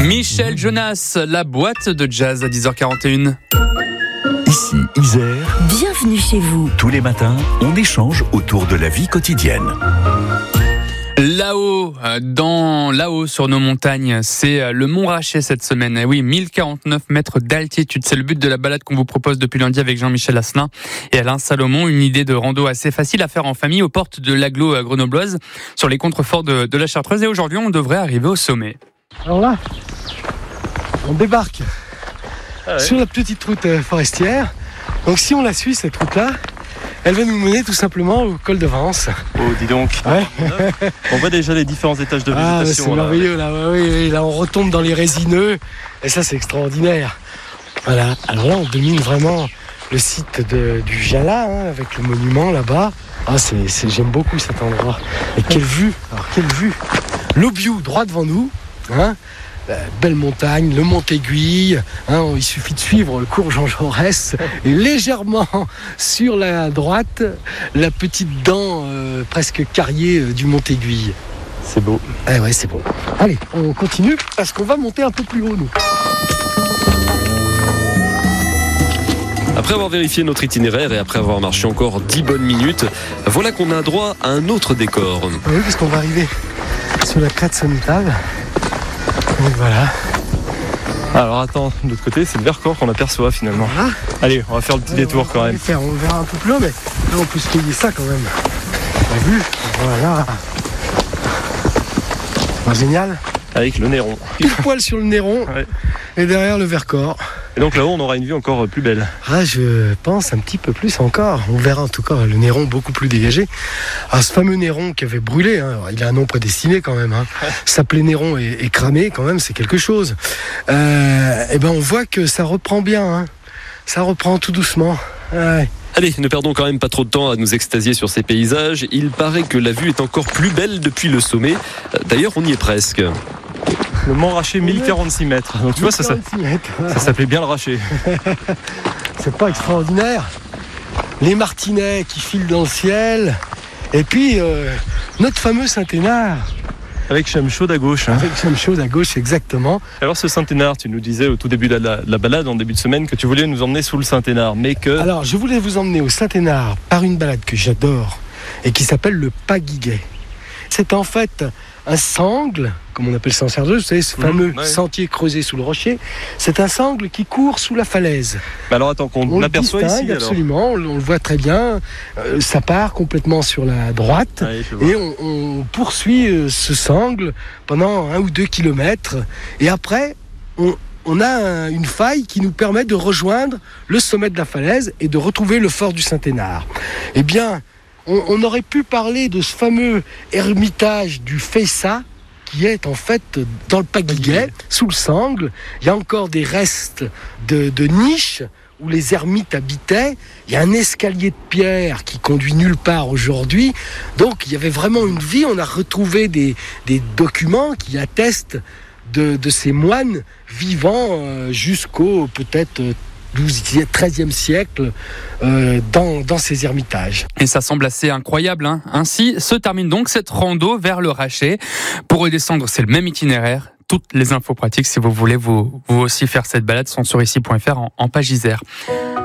Michel Jonas, la boîte de jazz à 10h41. Ici Isère. Bienvenue chez vous. Tous les matins, on échange autour de la vie quotidienne. Là-haut sur nos montagnes, c'est le Mont Rachet cette semaine. Et oui, 1049 mètres d'altitude. C'est le but de la balade qu'on vous propose depuis lundi avec Jean-Michel Asselin et Alain Salomon. Une idée de rando assez facile à faire en famille aux portes de l'agglo grenobloise sur les contreforts de la Chartreuse. Et aujourd'hui, on devrait arriver au sommet. Alors là, on débarque sur la petite route forestière. Donc si on la suit, cette route-là, elle va nous mener tout simplement au col de Vence. Oh, dis donc. Ouais. On voit déjà les différents étages de végétation. C'est merveilleux là. Oui, là, on retombe dans les résineux. Et ça, c'est extraordinaire. Voilà. Alors là, on domine vraiment le site du Jala, avec le monument là-bas. J'aime beaucoup cet endroit. Et quelle vue. Alors, quelle vue. L'Aubiou, droit devant nous. La belle montagne, le Mont-Aiguille, il suffit de suivre le cours Jean Jaurès et légèrement sur la droite, la petite dent presque carriée du Mont-Aiguille. C'est beau. Ah ouais, c'est beau. Allez, on continue parce qu'on va monter un peu plus haut, nous. Après avoir vérifié notre itinéraire et après avoir marché encore 10 bonnes minutes, voilà qu'on a droit à un autre décor. Oui, parce qu'on va arriver sur la crête sommitale. Donc voilà. Alors attends, de l'autre côté, c'est le Vercors qu'on aperçoit finalement. Voilà. Allez, on va faire le petit détour quand même. On verra un peu plus haut, mais là on peut se payer ça quand même. T'as vu ? Voilà. Génial. Avec le Néron. Pile poil sur le Néron, Ouais. Et derrière le Vercors. Et donc là-haut, on aura une vue encore plus belle. Je pense un petit peu plus encore. On verra en tout cas le Néron beaucoup plus dégagé. Ce fameux Néron qui avait brûlé, il a un nom prédestiné quand même. S'appeler Néron et cramé quand même, c'est quelque chose. On voit que ça reprend bien. Ça reprend tout doucement. Ouais. Allez, ne perdons quand même pas trop de temps à nous extasier sur ces paysages. Il paraît que la vue est encore plus belle depuis le sommet. D'ailleurs, on y est presque. Le Mont Rachet, 1046 mètres. Donc tu vois, ça s'appelait bien le Rachet. C'est pas extraordinaire. Les martinets qui filent dans le ciel. Et puis, notre fameux Saint-Hénard. Avec Chamechaude à gauche. Avec Chamechaude à gauche, exactement. Alors ce Saint-Hénard, tu nous disais au tout début de la balade, en début de semaine, que tu voulais nous emmener sous le Saint-Hénard, mais que... Alors, je voulais vous emmener au Saint-Hénard par une balade que j'adore et qui s'appelle le Paguiguet. C'est en fait un sangle, comme on appelle ça en Sardeuse, vous savez, ce fameux sentier creusé sous le rocher. C'est un sangle qui court sous la falaise. Mais alors attends, on l'aperçoit ici absolument, on le voit très bien. Ça part complètement sur la droite et on poursuit ce sangle pendant 1 ou 2 kilomètres. Et après, on a une faille qui nous permet de rejoindre le sommet de la falaise et de retrouver le fort du Saint-Hénard. Eh bien, on aurait pu parler de ce fameux ermitage du Feyssat, qui est en fait dans le Paguiguet, sous le sangle. Il y a encore des restes de niches où les ermites habitaient. Il y a un escalier de pierre qui conduit nulle part aujourd'hui. Donc il y avait vraiment une vie. On a retrouvé des documents qui attestent de ces moines vivant jusqu'au peut-être 12e, 13e siècle dans ces ermitages. Et ça semble assez incroyable. Ainsi se termine donc cette rando vers le Rachet. Pour redescendre, c'est le même itinéraire. Toutes les infos pratiques, si vous voulez vous aussi faire cette balade, sont sur ici.fr en page Isère.